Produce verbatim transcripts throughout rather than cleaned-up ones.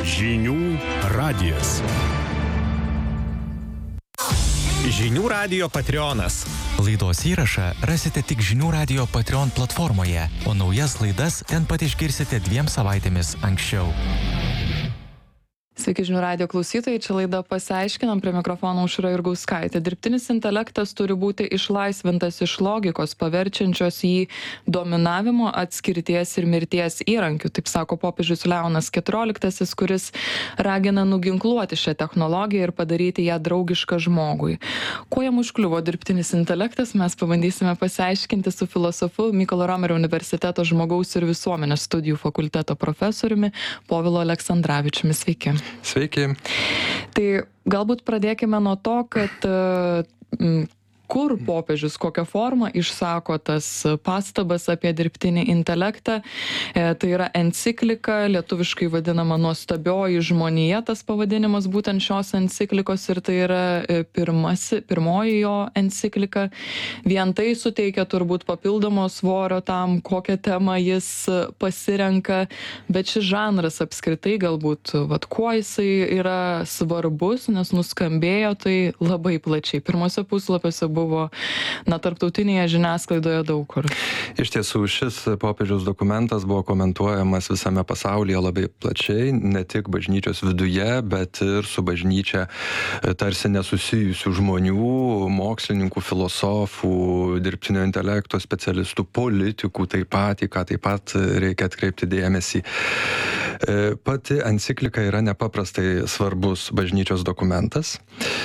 Žinių radijas. Žinių radijo Patreonas. Laidos įrašą rasite tik Žinių radijo Patreon platformoje, o naujas laidas ten pat išgirsite dviem savaitėmis anksčiau. Sveiki žinių radijo klausytojai, čia laida Pasiaiškinam, prie mikrofono Aušra Jurgauskaitė. Dirbtinis intelektas turi būti išlaisvintas iš logikos, paverčiančios jį dominavimo, atskirties ir mirties įrankiu, taip sako popiežius Leonas keturioliktasis, kuris ragina nuginkluoti šią technologiją ir padaryti ją draugišką žmogui. Kuo jam užkliuvo dirbtinis intelektas, mes pabandysime pasiaiškinti su filosofu Mykolo Romerio universiteto žmogaus ir visuomenės studijų fakulteto profesoriumi Povilu Aleksandravičiumi. Sveiki. Sveiki. Tai galbūt pradėkime nuo to, kad m, kur popiežius, kokią formą išsako tas pastabas apie dirbtinį intelektą. E, tai yra enciklika, lietuviškai vadinama Nuostabioji žmonija, tas pavadinimas būtent šios enciklikos, ir tai yra pirmasi, pirmoji jo enciklika. Vien tai suteikia turbūt papildomo svorio tam, kokią temą jis pasirenka, bet šis žanras apskritai galbūt, vat, kuo jisai yra svarbus, nes nuskambėjo tai labai plačiai. Pirmose puslapiuose buvo, na, tarptautinėje žiniasklaidoje daug kur. Iš tiesų, šis popiežiaus dokumentas buvo komentuojamas visame pasaulyje labai plačiai, ne tik bažnyčios viduje, bet ir su bažnyčia tarsi nesusijusių žmonių, mokslininkų, filosofų, dirbtinio intelekto specialistų, politikų taip pat, į ką taip pat reikia atkreipti dėmesį. Pati enciklika yra nepaprastai svarbus bažnyčios dokumentas.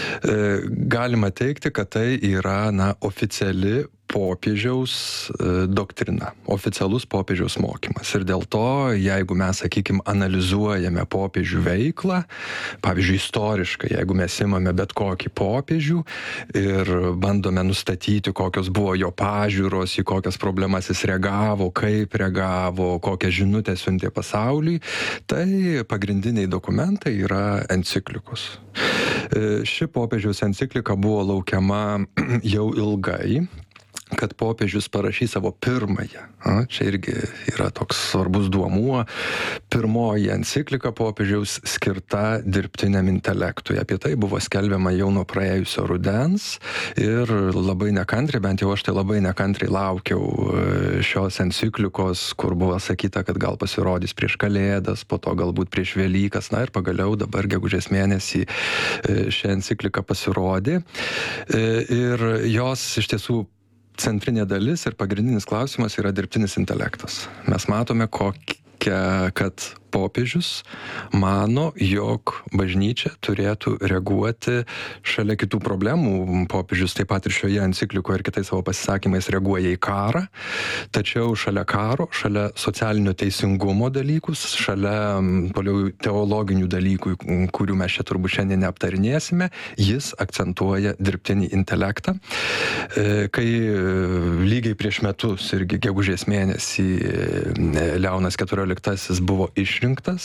Galima teigti, kad tai yra, na, oficiali popiežiaus doktrina, oficialus popiežiaus mokymas. Ir dėl to, jeigu mes, sakykime, analizuojame popiežių veiklą, pavyzdžiui, istoriškai, jeigu mes imame bet kokį popiežių ir bandome nustatyti, kokios buvo jo pažiūros, į kokias problemas jis reagavo, kaip reagavo, kokią žinutę siuntė pasauliui, tai pagrindiniai dokumentai yra enciklikos. Ši popiežiaus enciklika buvo laukiama jau ilgai, kad popiežius parašys savo pirmąją. A, čia irgi yra toks svarbus duomuo. Pirmoji enciklika popiežiaus skirta dirbtiniam intelektui. Apie tai buvo skelbiama jau nuo praėjusio rudens ir labai nekantriai, bent jau aš tai labai nekantriai laukiau šios enciklikos, kur buvo sakyta, kad gal pasirodys prieš Kalėdas, po to galbūt prieš Velykas. Na ir pagaliau dabar gegužės mėnesį ši enciklika pasirodė. Ir jos iš tiesų centrinė dalis ir pagrindinis klausimas yra dirbtinis intelektas. Mes matome, kokia, kad popiežius mano, jog bažnyčia turėtų reaguoti šalia kitų problemų. Popiežius taip pat ir šioje enciklikoje ir kitais savo pasisakymais reaguoja į karą, tačiau šalia karo, šalia socialinio teisingumo dalykus, šalia toliau teologinių dalykų, kurių mes čia turbūt šiandien neaptarinėsime, jis akcentuoja dirbtinį intelektą. Kai lygiai prieš metus, irgi gegužės mėnesį, Leonas keturioliktasis buvo iš išrinktas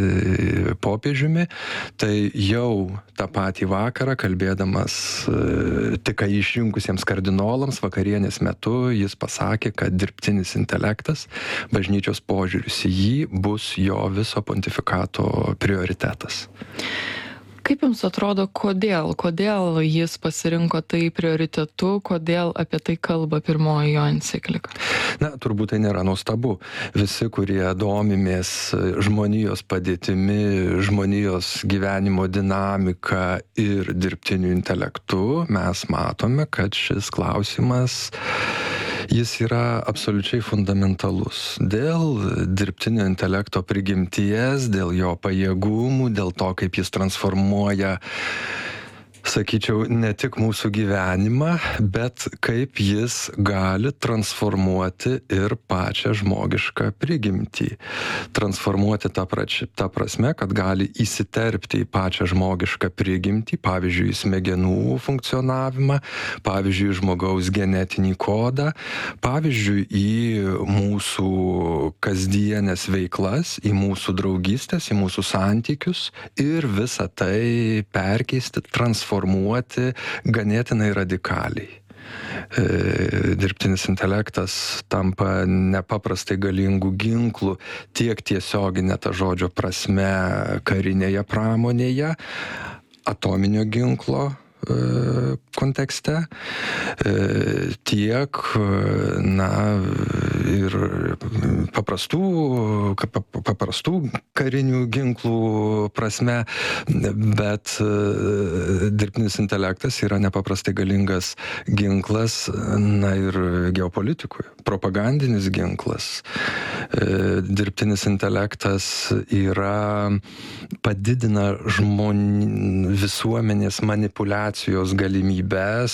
popiežiumi, tai jau tą patį vakarą, kalbėdamas tik išrinkusiems kardinolams vakarienės metu, jis pasakė, kad dirbtinis intelektas, bažnyčios požiūris į jį bus jo viso pontifikato prioritetas. Kaip jums atrodo, kodėl? Kodėl jis pasirinko tai prioritetu, kodėl apie tai kalba pirmoji jo enciklika? Na, turbūt tai nėra nuostabu. Visi, kurie domimės žmonijos padėtimi, žmonijos gyvenimo dinamika ir dirbtiniu intelektu, mes matome, kad šis klausimas jis yra absoliučiai fundamentalus. Dėl dirbtinio intelekto prigimties, dėl jo pajėgumų, dėl to, kaip jis transformuoja, sakyčiau, ne tik mūsų gyvenimą, bet kaip jis gali transformuoti ir pačią žmogišką prigimtį. Transformuoti tą, prač, tą prasme, kad gali įsiterpti į pačią žmogišką prigimtį, pavyzdžiui, smegenų funkcionavimą, pavyzdžiui, žmogaus genetinį kodą, pavyzdžiui, į mūsų kasdienės veiklas, į mūsų draugystės, į mūsų santykius ir visą tai perkeisti, transformuoti ganėtinai radikaliai. dirbtinis intelektas tampa nepaprastai galingų ginklų tiek tiesioginė ta žodžio prasme karinėje pramonėje, atominio ginklo kontekste, tiek, na, ir paprastų, paprastų karinių ginklų prasme, bet dirbtinis intelektas yra nepaprastai galingas ginklas, na ir geopolitikui, propagandinis ginklas. Dirbtinis intelektas yra, padidina žmonių visuomenės manipuliacijos galimybės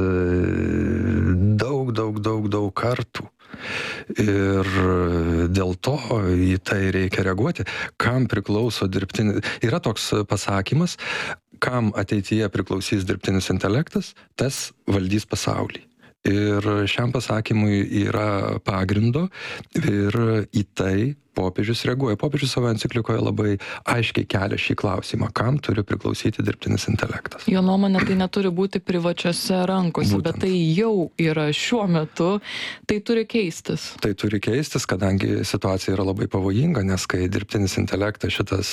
daug, daug, daug, daug kartų. Ir dėl to į tai reikia reaguoti. Kam priklauso dirbtinis... Yra toks pasakymas, kam ateityje priklausys dirbtinis intelektas, tas valdys pasaulį. Ir šiam pasakymui yra pagrindo ir į tai popiežius reaguoja. Popiežius savo enciklikoje labai aiškiai kelia šį klausimą, kam turi priklausyti dirbtinis intelektas. Jo nuomonė, tai neturi būti privačiose rankose, Būtent. Bet tai jau yra šiuo metu, tai turi keistis. Tai turi keistis, kadangi situacija yra labai pavojinga, nes kai dirbtinis intelektas šitas...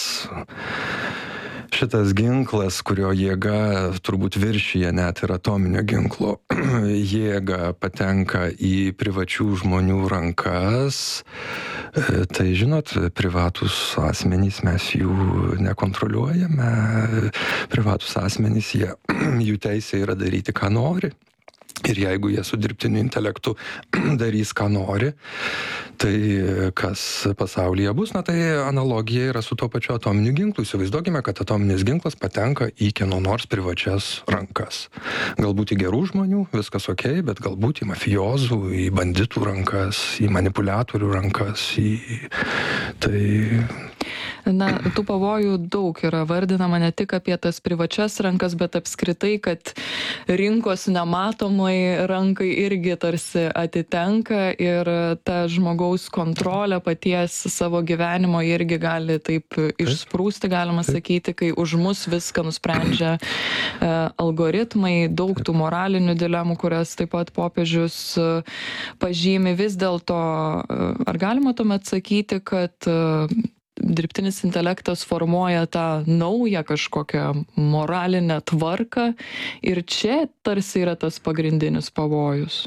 Šitas ginklas, kurio jėga turbūt viršyje net ir atominio ginklo jėga patenka į privačių žmonių rankas, tai žinot, privatus asmenys, mes jų nekontroliuojame, privatus asmenys, jie, jų teisė yra daryti, ką nori. Ir jeigu jie su dirbtiniu intelektu darys, ką nori, tai kas pasaulyje bus, na tai analogija yra su tuo pačiu atominiu ginklu. Įsivaizduokime, kad atominis ginklas patenka į kieno nors privačias rankas. Galbūt į gerų žmonių, viskas okei, bet galbūt į mafijozų, į banditų rankas, į manipuliatorių rankas, į... Tai... Na, tų pavojų daug yra vardinama ne tik apie tas privačias rankas, bet apskritai, kad rinkos nematomai rankai irgi tarsi atitenka ir ta žmogaus kontrolė paties savo gyvenimo irgi gali taip išsprūsti, galima sakyti, kai už mus viską nusprendžia e, algoritmai, daug tų moralinių dilemų, kurias taip pat popiežius e, pažymi. Vis dėlto, e, ar galima tuomet sakyti, kad e, dirbtinis intelektas formuoja tą naują kažkokią moralinę tvarką ir čia tarsi yra tas pagrindinis pavojus?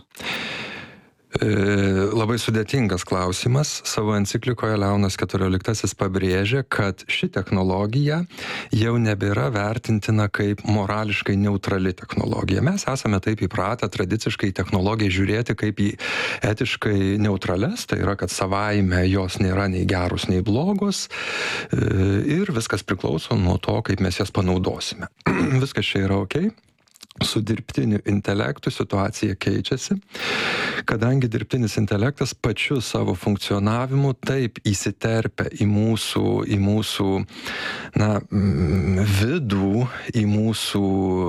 Labai sudėtingas klausimas. Savo enciklikoje Leonas keturioliktasis pabrėžia, kad ši technologija jau nebėra vertintina kaip morališkai neutrali technologija. Mes esame taip įpratę tradiciškai technologiją žiūrėti kaip į etiškai neutrales, tai yra, kad savaime jos nėra nei geros, nei blogos ir viskas priklauso nuo to, kaip mes jas panaudosime. Viskas čia yra okei. Su dirbtiniu intelektu situacija keičiasi, kadangi dirbtinis intelektas pačiu savo funkcionavimu taip įsiterpia į mūsų, į mūsų na, vidų, į mūsų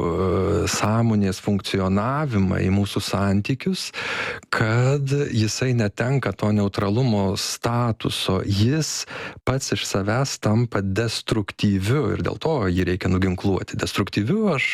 sąmonės funkcionavimą, į mūsų santykius, kad jisai netenka to neutralumo statuso, jis pats iš savęs tampa destruktyviu ir dėl to jį reikia nuginkluoti. Destruktyviu aš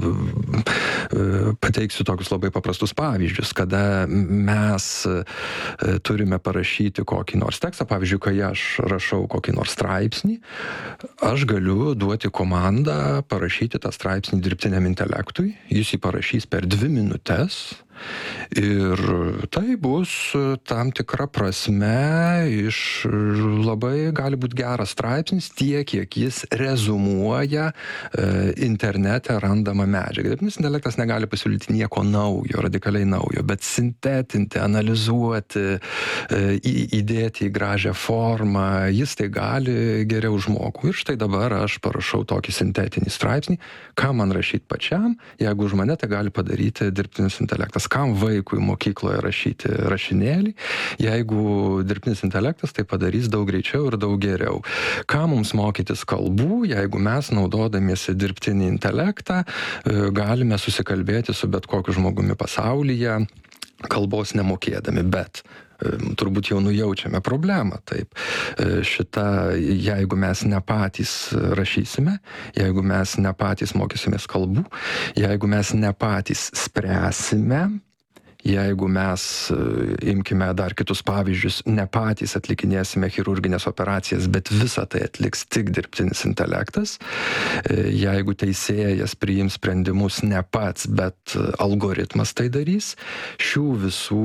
pateiksiu tokius labai paprastus pavyzdžius, kada mes turime parašyti kokį nors tekstą, pavyzdžiui, kai aš rašau kokį nors straipsnį, aš galiu duoti komandą parašyti tą straipsnį dirbtiniam intelektui, jis jį parašys per dvi minutes. Ir tai bus tam tikra prasme iš labai gali būti geras straipsnis tiek, kiek jis rezumuoja e, internete randamą medžiagą. Dirbtinis intelektas negali pasiūlyti nieko naujo, radikaliai naujo, bet sintetinti, analizuoti, e, į, įdėti į gražią formą, jis tai gali geriau žmogų. Ir štai dabar aš parašau tokį sintetinį straipsnį, ką man rašyti pačiam, jeigu už mane tai gali padaryti dirbtinis intelektas. Kam vaikui mokykloje rašyti rašinėlį, jeigu dirbtinis intelektas tai padarys daug greičiau ir daug geriau. Kam mums mokytis kalbų, jeigu mes naudodamiesi dirbtinį intelektą galime susikalbėti su bet kokiu žmogumi pasaulyje, kalbos nemokėdami, bet turbūt jau nujaučiame problemą. Taip, šita, jeigu mes ne patys rašysime, jeigu mes ne patys mokysimės kalbų, jeigu mes ne patys spręsime Jeigu mes, imkime dar kitus pavyzdžius, ne patys atlikinėsime chirurginės operacijas, bet visą tai atliks tik dirbtinis intelektas, jeigu teisėjas priims sprendimus ne pats, bet algoritmas tai darys, šių visų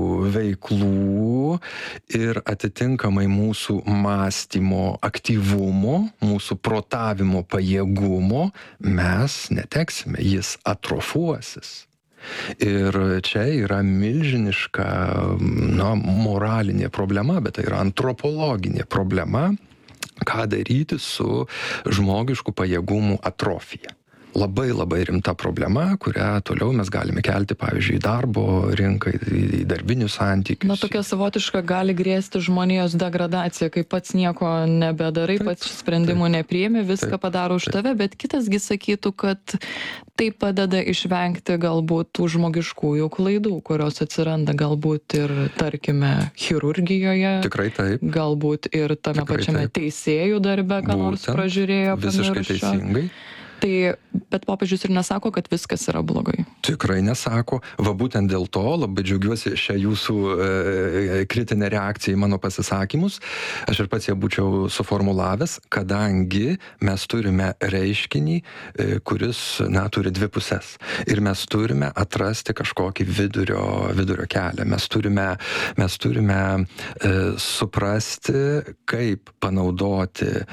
veiklų ir atitinkamai mūsų mąstymo aktyvumo, mūsų protavimo pajėgumo mes neteksime, jis atrofuosis. Ir čia yra milžiniška, na, moralinė problema, bet tai yra antropologinė problema, ką daryti su žmogiškų pajėgumų atrofija. Labai labai rimta problema, kurią toliau mes galime kelti, pavyzdžiui, į darbo rinką, į darbinius santykius. Na, tokia savotiška gali grėsti žmonijos degradacija, kai pats nieko nebedarai, taip, pats sprendimų taip, nepriėmė, viską taip, padaro už tave, bet kitasgi sakytų, kad tai padeda išvengti galbūt tų žmogiškųjų klaidų, kurios atsiranda galbūt ir, tarkime, chirurgijoje. Tikrai taip. Galbūt ir tame Tikrai pačiame taip. Teisėjų darbe, ką Būtent, nors pražiūrėjo, visiškai pamiršo. Teisingai. Tai, bet popiežius ir nesako, kad viskas yra blogai. Tikrai nesako. Va būtent dėl to labai džiaugiuosi šią jūsų e, kritinę reakciją į mano pasisakymus. Aš ir pats ją būčiau suformulavęs, kadangi mes turime reiškinį, e, kuris, na, turi dvi pusės. Ir mes turime atrasti kažkokį vidurio, vidurio kelią. Mes turime, mes turime e, suprasti, kaip panaudoti e,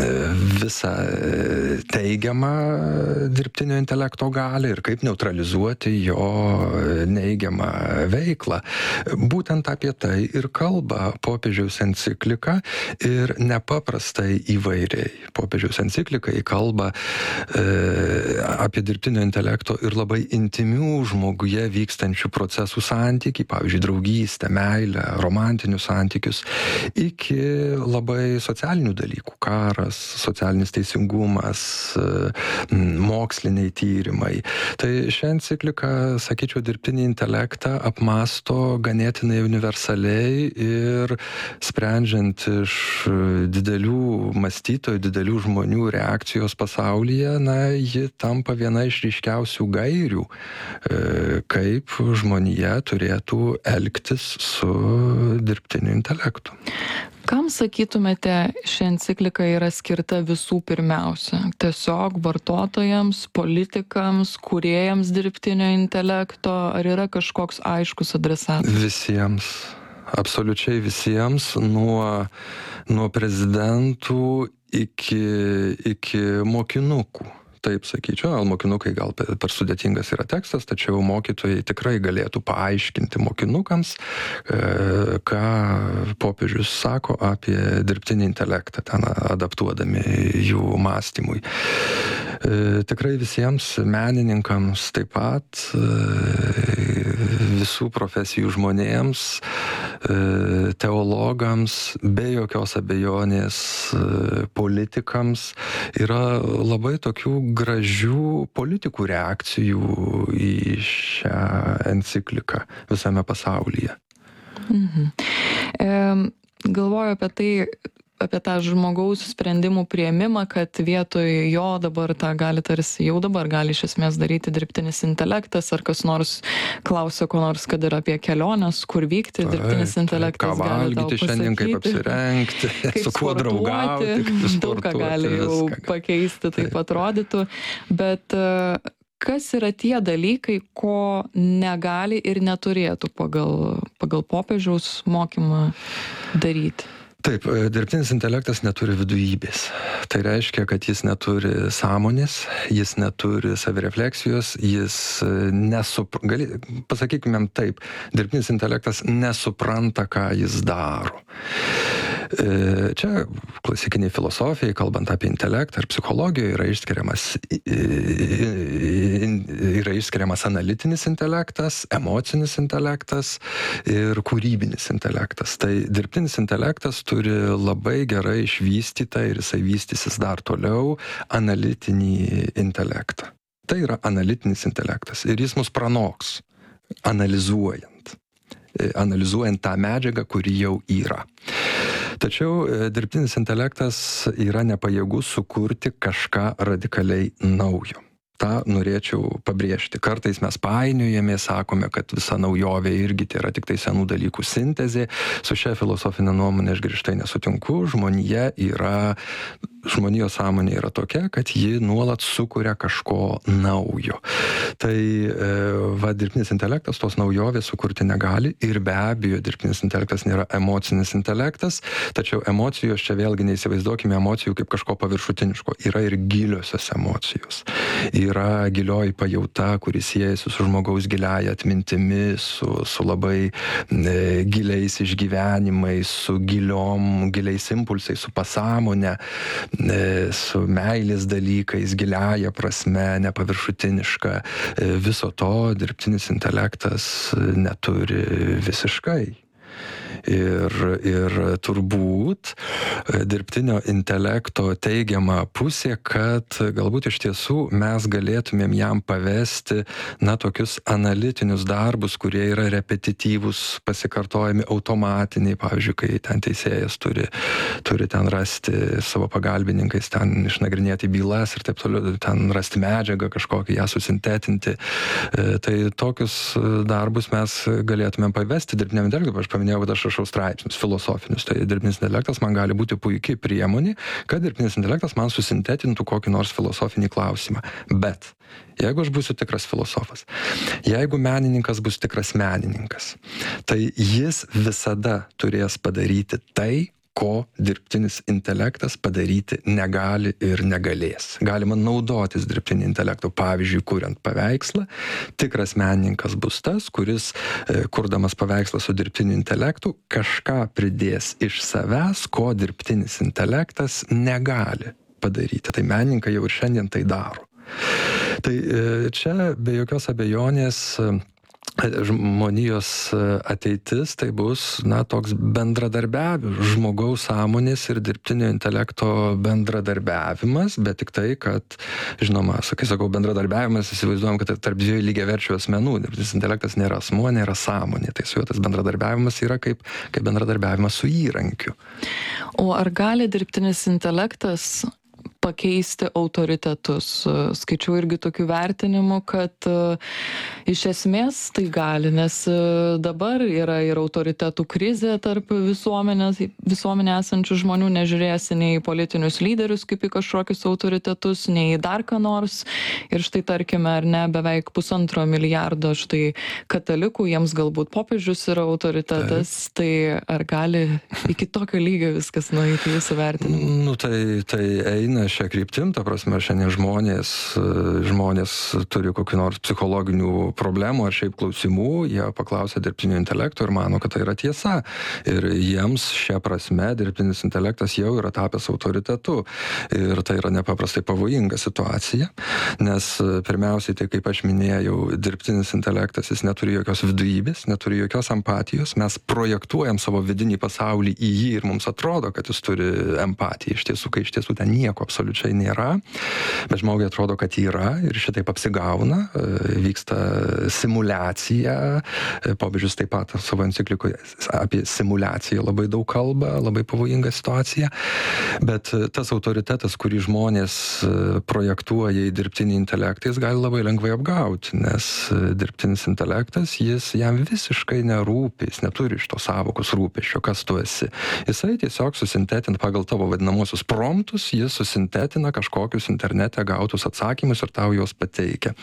visą e, teigiamą dirbtinio intelekto galią ir kaip neutralizuoti jo neigiamą veiklą. Būtent apie tai ir kalba popiežiaus enciklika ir nepaprastai įvairiai. Popiežiaus enciklika kalba e, apie dirbtinio intelekto ir labai intimių žmoguje vykstančių procesų santykį, pavyzdžiui, draugystę, meilę, romantinius santykius, iki labai socialinių dalykų, karas, socialinis teisingumas, moksliniai tyrimai. Tai šią encikliką, sakyčiau, dirbtinį intelektą apmąsto ganėtinai universaliai ir sprendžiant iš didelių mąstytojų, didelių žmonių reakcijos pasaulyje, na, ji tampa viena iš ryškiausių gairių, kaip žmonija turėtų elgtis su dirbtiniu intelektu. Kam, sakytumėte, ši enciklika yra skirta visų pirmiausia? Tiesiog vartotojams, politikams, kūrėjams dirbtinio intelekto, ar yra kažkoks aiškus adresatas? Visiems. Absoliučiai visiems, nuo, nuo prezidentų iki, iki mokinukų. Taip sakyčiau, gal mokinukai gal per sudėtingas yra tekstas, tačiau mokytojai tikrai galėtų paaiškinti mokinukams, ką popiežius sako apie dirbtinį intelektą, ten adaptuodami jų mąstymui. Tikrai visiems menininkams taip pat, visų profesijų žmonėms, teologams, be jokios abejonės politikams yra labai tokių gražių politikų reakcijų į šią encikliką visame pasaulyje. Mhm. E, galvoju apie tai, apie tą žmogaus sprendimų priėmimą, kad vietoj jo dabar tą gali tarsi, jau dabar gali iš esmės daryti dirbtinis intelektas, ar kas nors klausia ko nors, kad ir apie keliones, kur vykti, taip, dirbtinis intelektas ką gali tau valgyti pasakyti. Šiandien, kaip apsirengti, kaip su kuo draugauti, kaip sportuoti. Daug ką gali jau viską. pakeisti, taip atrodytų. Bet kas yra tie dalykai, ko negali ir neturėtų pagal, pagal popiežiaus mokymą daryti? Taip, dirbtinis intelektas neturi vidujybės. Tai reiškia, kad jis neturi sąmonės, jis neturi savirefleksijos, jis nesup... Gali... Pasakykime taip, dirbtinis intelektas nesupranta, ką jis daro. Čia klasikiniai filosofijai, kalbant apie intelektą ir psichologiją, yra išskiriamas, yra išskiriamas analitinis intelektas, emocinis intelektas ir kūrybinis intelektas. Tai dirbtinis intelektas turi labai gerai išvystytą ir jisai vystysis dar toliau analitinį intelektą. Tai yra analitinis intelektas ir jis mus pranoks, analizuojant, analizuojant tą medžiagą, kuri jau yra. Tačiau dirbtinis intelektas yra nepajėgus sukurti kažką radikaliai naujo. tą norėčiau pabrėžti. Kartais mes painiojame, sakome, kad visa naujovė irgi tai yra tik tai senų dalykų sintezė. Su šia filosofinė nuomonė aš griežtai nesutinku. Žmonija yra, žmonijos sąmonė yra tokia, kad ji nuolat sukuria kažko naujo. Tai e, va, dirbtinis intelektas tos naujovės sukurti negali ir be abejo dirbtinis intelektas nėra emocinis intelektas, tačiau emocijos čia vėlgi neįsivaizduokime emocijų kaip kažko paviršutiniško. Yra ir giliosios emocijos. Yra gilioji pajauta, kuris siejasi su žmogaus giliaja atmintimi, su, su labai e, giliais išgyvenimais, su giliom, giliais impulsais, su pasąmonė, e, su meilės dalykais, giliaja prasme, nepaviršutiniška. E, viso to dirbtinis intelektas neturi visiškai. Ir, ir turbūt dirbtinio intelekto teigiama pusė, kad galbūt iš tiesų mes galėtumėm jam pavesti, na, tokius analitinius darbus, kurie yra repetityvūs, pasikartojami, automatiniai, pavyzdžiui, kai ten teisėjas turi, turi ten rasti savo pagalbininkais, ten išnagrinėti bylas ir taip toliau, ten rasti medžiagą kažkokią, ją susintetinti. Tai tokius darbus mes galėtumėm pavesti dirbtiniam intelektui. Aš paminėjau, kad aš rašau straipsnius filosofinius, tai dirbtinis intelektas man gali būti puikiai priemonė, kad dirbtinis intelektas man susintetintų kokį nors filosofinį klausimą. Bet jeigu aš būsiu tikras filosofas, jeigu menininkas bus tikras menininkas, tai jis visada turės padaryti tai, ko dirbtinis intelektas padaryti negali ir negalės. Galima naudotis dirbtinį intelektą, pavyzdžiui, kuriant paveikslą. Tikras menininkas bus tas, kuris, kurdamas paveikslą su dirbtiniu intelektu, kažką pridės iš savęs, ko dirbtinis intelektas negali padaryti. Tai menininkai jau ir šiandien tai daro. Tai čia be jokios abejonės žmonijos ateitis tai bus, na, toks bendradarbiavimas, žmogaus sąmonės ir dirbtinio intelekto bendradarbiavimas, bet tik tai, kad, žinoma, kai sakau bendradarbiavimas, įsivaizduojam, kad tarp dviejų lygiaverčių asmenų, dirbtinis intelektas nėra asmuo, nėra sąmonė, tai su juo tas bendradarbiavimas yra kaip, kaip bendradarbiavimas su įrankiu. O ar gali dirbtinis intelektas pakeisti autoritetus? Skaičiau irgi tokių vertinimų, kad uh, iš esmės tai gali, nes uh, dabar yra ir autoritetų krizė tarp visuomenės, visuomenė esančių žmonių, nežiūrėsi nei į politinius lyderius kaip į kažkokius autoritetus, nei į dar ką nors. Ir štai tarkime, ar ne, beveik pusantro milijardo štai katalikų, jiems galbūt popiežius yra autoritetas, tai, tai ar gali iki tokio lygio viskas nueiti jūsų vertinimu? Nu, tai, tai eina šią kryptim, ta prasme, šiandien žmonės, žmonės turi kokių nors psichologinių problemų ar šiaip klausimų, jie paklausia dirbtinio intelekto ir mano, kad tai yra tiesa. Ir jiems šią prasme dirbtinis intelektas jau yra tapęs autoritetu. Ir tai yra nepaprastai pavojinga situacija, nes pirmiausiai, tai kaip aš minėjau, dirbtinis intelektas, jis neturi jokios vidujybės, neturi jokios empatijos, mes projektuojam savo vidinį pasaulį į jį ir mums atrodo, kad jis turi empatiją. Iš tiesų, kai iš tiesų ten nieko absoliučiai nėra, bet žmogui atrodo, kad yra ir šitaip apsigauna, vyksta simuliacija, popiežius taip pat savo enciklikoje apie simuliaciją labai daug kalba, labai pavojinga situacija, bet tas autoritetas, kurį žmonės projektuoja į dirbtinį intelektą, jis gali labai lengvai apgauti, nes dirbtinis intelektas, jis jam visiškai nerūpi, jis neturi iš to sąvokos rūpesčio, kas tu esi. Jisai tiesiog susintetina pagal tavo vadinamosius promptus, jis susintetina kažkokius internete gautus atsakymus ir tau juos pateikia.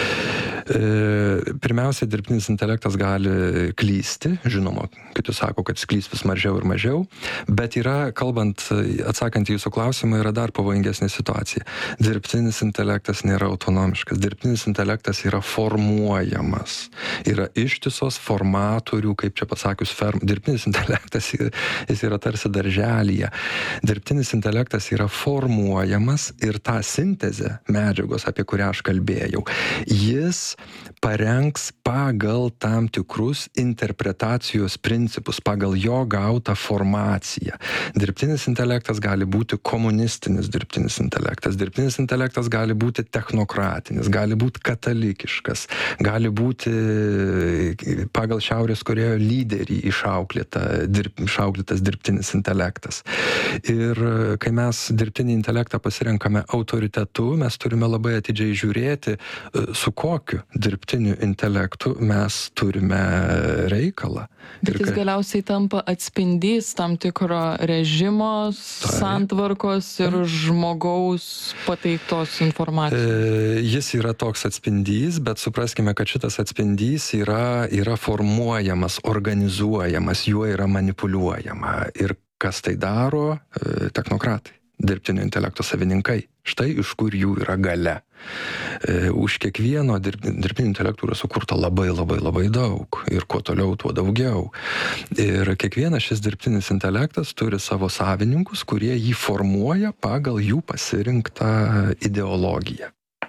Pirmiausia, dirbtinis intelektas gali klysti, žinoma, kiti sako, kad jis klys vis mažiau ir mažiau, bet yra, kalbant, atsakant į jūsų klausimą, yra dar pavojingesnė situacija. Dirbtinis intelektas nėra autonomiškas, dirbtinis intelektas yra formuojamas, yra ištisos formatorių, kaip čia pasakius, ferm. Dirbtinis intelektas, jis yra tarsi darželyje. Dirbtinis intelektas yra formuojamas ir tą sintezę medžiagos, apie kurią aš kalbėjau, jis parengs pagal tam tikrus interpretacijos principus, pagal jo gautą formaciją. Dirbtinis intelektas gali būti komunistinis dirbtinis intelektas, dirbtinis intelektas gali būti technokratinis, gali būti katalikiškas, gali būti pagal Šiaurės Korėjos lyderį išauklėta, dirb, išauklėtas dirbtinis intelektas. Ir kai mes dirbtinį intelektą pasirenkame autoritetu, mes turime labai atidžiai žiūrėti, su kokiu dirbtiniu intelektu mes turime reikalą. Bet jis galiausiai tampa atspindys tam tikro režimo, tai, santvarkos ir žmogaus pateiktos informacijos. Jis yra toks atspindys, bet supraskime, kad šitas atspindys yra, yra formuojamas, organizuojamas, juo yra manipuliuojama. Ir kas tai daro? Technokratai, dirbtinio intelekto savininkai. Štai iš kur jų yra galia. Už kiekvieno dirbtinio intelektų yra sukurta labai labai labai daug. Ir kuo toliau, tuo daugiau. Ir kiekvienas šis dirbtinis intelektas turi savo savininkus, kurie jį formuoja pagal jų pasirinktą ideologiją.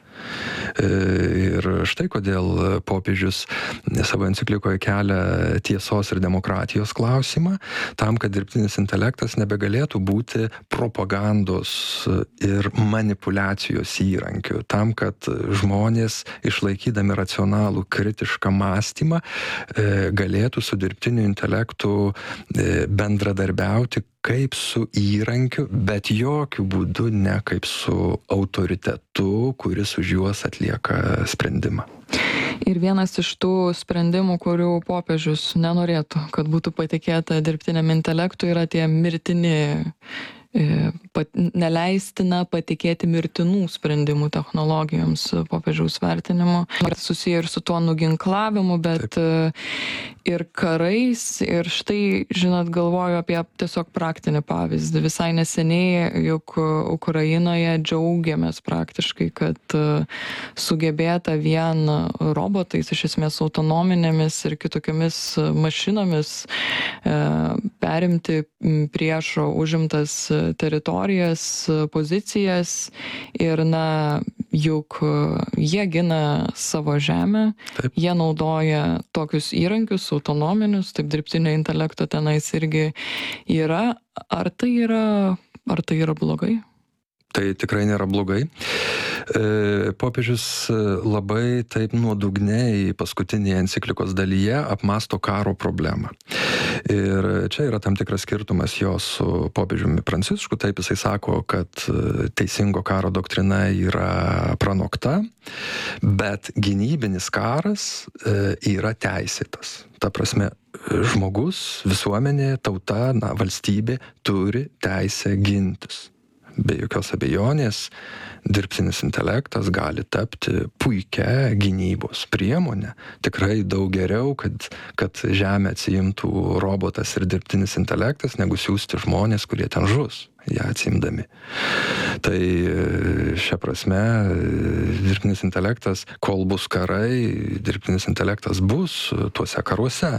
Ir štai kodėl popiežius savo enciklikoje kelia tiesos ir demokratijos klausimą, tam, kad dirbtinis intelektas nebegalėtų būti propagandos ir manipulacijos įrankiu, tam, kad žmonės, išlaikydami racionalų kritišką mąstymą, galėtų su dirbtiniu intelektu bendradarbiauti kaip su įrankiu, bet jokių būdų ne kaip su autoritetu, kuris už juos atlieka sprendimą. Ir vienas iš tų sprendimų, kurių popiežius nenorėtų, kad būtų patikėta dirbtiniam intelektui, yra tie mirtini, pat, neleistina patikėti mirtinų sprendimų technologijoms popiežiaus vertinimu. Susiję ir su tuo nuginklavimu, bet Taip. ir karais. Ir štai, žinot, galvoju apie tiesiog praktinį pavyzdį. Visai neseniai, juk Ukrainoje džiaugiamės praktiškai, kad sugebėta vien robotais, iš esmės autonominėmis ir kitokiamis mašinomis perimti priešo užimtas teritorijas, pozicijas ir, na, juk jie gina savo žemę, Taip. jie naudoja tokius įrankius autonominius, taip dirbtinio intelekto tenais irgi yra. Ar tai yra, ar tai yra blogai? Tai tikrai nėra blogai. Popiežius labai taip nuodugniai paskutinėje enciklikos dalyje apmąsto karo problemą. Ir čia yra tam tikras skirtumas jo su popiežiumi Prancišku. Taip jisai sako, kad teisingo karo doktrina yra pranokta, bet gynybinis karas yra teisėtas. Ta prasme, žmogus, visuomenė, tauta, na, valstybė turi teisę gintis. Be jokios abejonės, dirbtinis intelektas gali tapti puikia gynybos priemonė. Tikrai daug geriau, kad, kad žemę atsiimtų robotas ir dirbtinis intelektas, negu siųsti žmonės, kurie ten žus, ją atsimdami. Tai šia prasme, dirbtinis intelektas, kol bus karai, dirbtinis intelektas bus tuose karuose.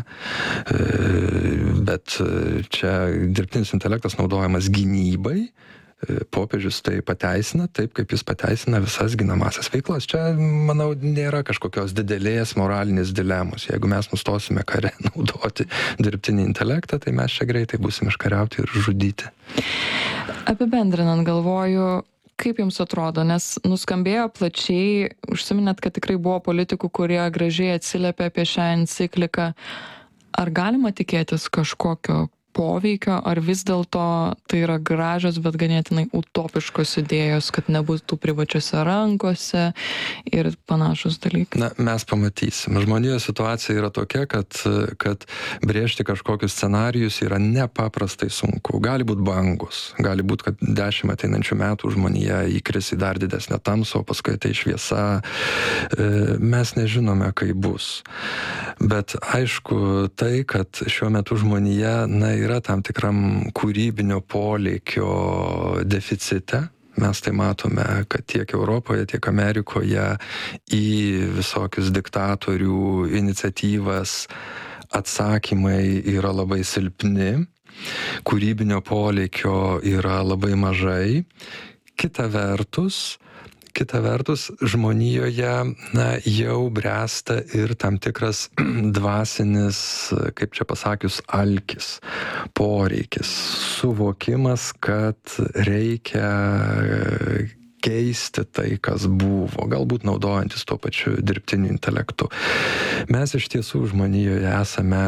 Bet čia dirbtinis intelektas naudojamas gynybai. Popiežius tai pateisina taip, kaip jis pateisina visas ginamasias veiklas. Čia, manau, nėra kažkokios didelės moralinės dilemos. Jeigu mes nustosime kare naudoti dirbtinį intelektą, tai mes čia greitai būsim iškariauti ir žudyti. Apibendrinant, galvoju, kaip jums atrodo, nes nuskambėjo plačiai, užsiminėt, kad tikrai buvo politikų, kurie gražiai atsiliepė apie šią encikliką. Ar galima tikėtis kažkokio poveikio, ar vis dėlto tai yra gražios, bet ganėtinai utopiškos idėjos, kad nebūtų privačiose rankose ir panašus dalykai? Na, mes pamatysim. Žmonijos situacija yra tokia, kad, kad brėžti kažkokius scenarijus yra nepaprastai sunku. Gali būti bangus, gali būti, kad dešimt ateinančių metų žmonija įkris į dar didesnę tamsą, o paskui tai šviesa. Mes nežinome, kaip bus. Bet aišku, tai, kad šiuo metu žmonija, na, yra tam tikram kūrybinio polėkio deficite. Mes tai matome, kad tiek Europoje, tiek Amerikoje į visokius diktatorių iniciatyvas atsakymai yra labai silpni, kūrybinio polėkio yra labai mažai. Kita vertus, kita vertus, žmonijoje na, jau bręsta ir tam tikras dvasinis, kaip čia pasakius, alkis, poreikis, suvokimas, kad reikia keisti tai, kas buvo, galbūt naudojantis tuo pačiu dirbtiniu intelektu. Mes iš tiesų žmonijoje esame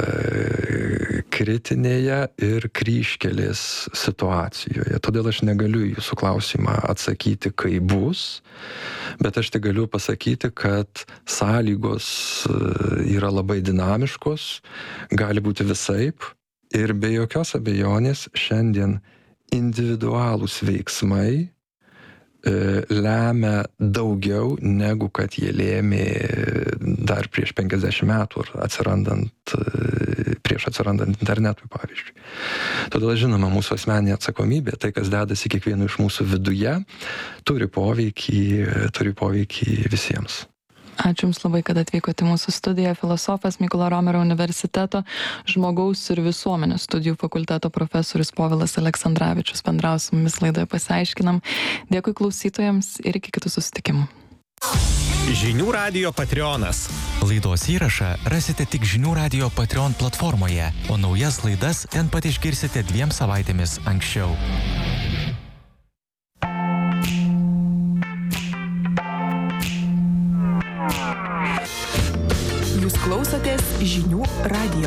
kritinėje ir kryžkelės situacijoje. Todėl aš negaliu jūsų klausimą atsakyti, kaip bus, bet aš tik galiu pasakyti, kad sąlygos yra labai dinamiškos, gali būti visaip ir be jokios abejonės šiandien individualūs veiksmai lemia daugiau, negu kad jie lėmė dar prieš penkiasdešimt metų, atsirandant, prieš atsirandant internetui, pavyzdžiui. Todėl, žinoma, mūsų asmeninė atsakomybė, tai, kas dedasi kiekvieno iš mūsų viduje, turi poveikį, turi poveikį visiems. Ačiū Jums labai, kad atvykote į mūsų studiją. Filosofas Mykolo Romerio universiteto žmogaus ir visuomenės studijų fakulteto profesorius Povilas Aleksandravičius. Bendrausim su mumis laidoje pasiaiškinam. Dėkui klausytojams ir iki kitų susitikimų. Žinių radijo Patreonas. Laidos įrašą rasite tik Žinių radijo Patreon platformoje, o naujas laidas ten pat išgirsite dviem savaitėmis anksčiau. Jūs klausotės Žinių radijo.